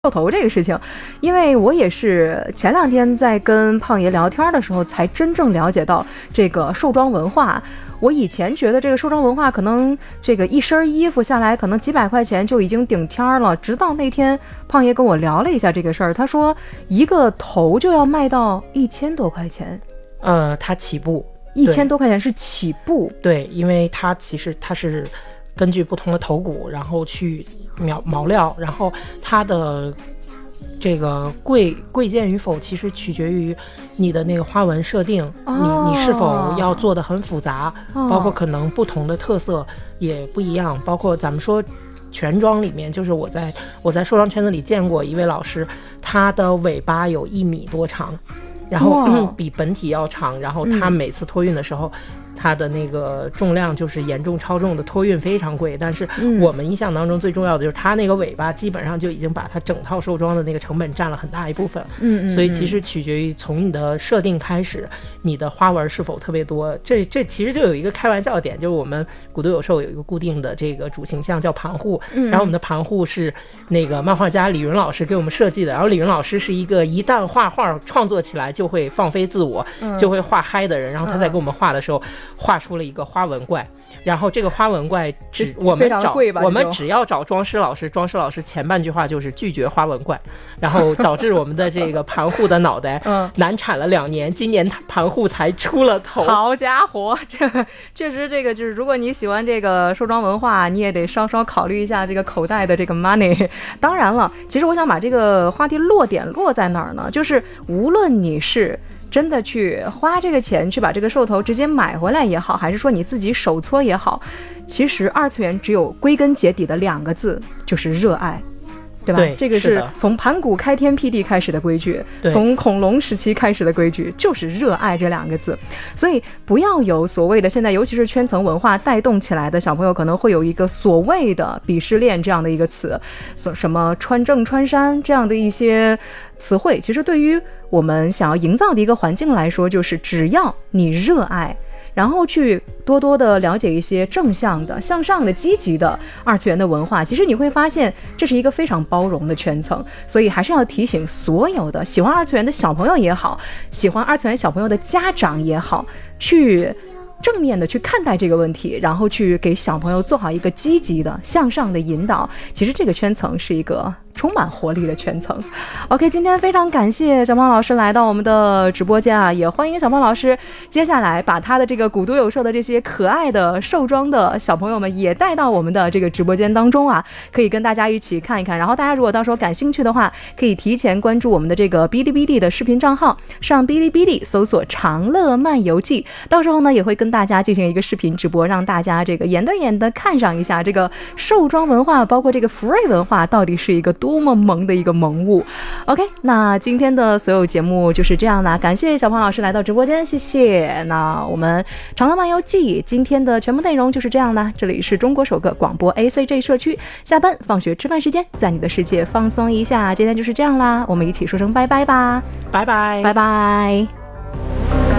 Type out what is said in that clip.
兽头这个事情，因为我也是前2天在跟胖爷聊天的时候，才真正了解到这个兽装文化。我以前觉得这个兽装文化可能这个一身衣服下来可能几百块钱就已经顶天了，直到那天胖爷跟我聊了一下这个事儿，他说一个头就要卖到1000多块钱。 它起步 1000多块钱是起步。 对，因为它其实它是根据不同的头骨，然后去毛料，然后它的这个贵贱与否，其实取决于你的那个花纹设定，你是否要做的很复杂，包括可能不同的特色也不一样，包括咱们说全装里面，就是我在兽装圈子里见过一位老师，他的尾巴有1米多长，然后比本体要长，然后他每次托运的时候，它的那个重量就是严重超重的，托运非常贵。但是我们印象当中最重要的就是它那个尾巴基本上就已经把它整套兽装的那个成本占了很大一部分。所以其实取决于从你的设定开始，你的花纹是否特别多。这其实就有一个开玩笑的点，就是我们古都有兽有一个固定的这个主形象叫盘户，然后我们的盘户是那个漫画家李云老师给我们设计的。然后李云老师是一个一旦画画创作起来就会放飞自我，就会画嗨的人。然后他在给我们画的时候，画出了一个花纹怪，然后这个花纹怪我们只要找装饰老师，装饰老师前半句话就是拒绝花纹怪，然后导致我们的这个盘户的脑袋难产了2年，今年盘户才出了头。 好家伙，这确实这个就是如果你喜欢这个兽装文化，你也得稍稍考虑一下这个口袋的这个 money。 当然了，其实我想把这个话题落点落在哪儿呢，就是无论你是真的去花这个钱去把这个兽头直接买回来也好，还是说你自己手搓也好，其实2次元只有归根结底的2个字，就是热爱，对吧？ 对， 这个是从盘古开天辟地开始的规矩，从恐龙时期开始的规矩，就是热爱这2个字。所以不要有所谓的现在尤其是圈层文化带动起来的小朋友可能会有一个所谓的鄙视链这样的一个词，什么穿正穿山这样的一些词汇，其实对于我们想要营造的一个环境来说，就是只要你热爱，然后去多多的了解一些正向的、向上的、积极的2次元的文化，其实你会发现这是一个非常包容的圈层。所以还是要提醒所有的喜欢2次元的小朋友也好，喜欢2次元小朋友的家长也好，去正面的去看待这个问题，然后去给小朋友做好一个积极的向上的引导。其实这个圈层是一个充满活力的圈层。 OK， 今天非常感谢小胖老师来到我们的直播间啊，也欢迎小胖老师接下来把他的这个古都有兽的这些可爱的兽装的小朋友们也带到我们的这个直播间当中啊，可以跟大家一起看一看。然后大家如果到时候感兴趣的话，可以提前关注我们的这个哔哩哔哩的视频账号，上哔哩哔哩搜索长乐漫游记，到时候呢也会跟大家进行一个视频直播，让大家这个眼对眼的看上一下这个兽装文化，包括这个福瑞文化到底是一个多么萌的一个萌物。 OK， 那今天的所有节目就是这样啦，感谢小胖老师来到直播间，谢谢。那我们长乐漫游记今天的全部内容就是这样啦，这里是中国首个广播 ACG 社区，下班放学吃饭时间，在你的世界放松一下，今天就是这样啦，我们一起说声拜拜吧， 拜拜拜拜。